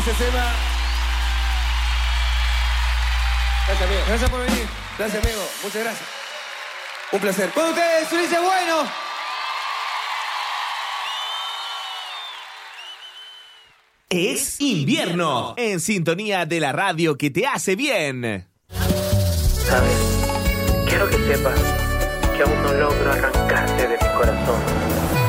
Gracias, Emma. Gracias, amigo. Gracias por venir. Gracias, amigo. Muchas gracias. Un placer. Con ustedes, Ulises Bueno. Es invierno, en sintonía de la radio que te hace bien. Sabes, quiero que sepas que aún no logro arrancarte de mi corazón.